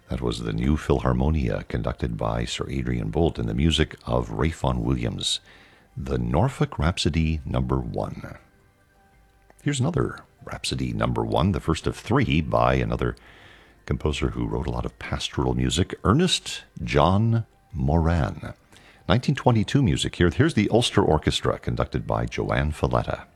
That was the New Philharmonia, conducted by Sir Adrian Boult, and the music of Ralph Vaughan Williams, the Norfolk Rhapsody Number 1. Here's another Rhapsody Number 1, the first of three by another composer who wrote a lot of pastoral music, Ernest John Moran. 1922 music here. Here's the Ulster Orchestra, conducted by Joanne Falletta.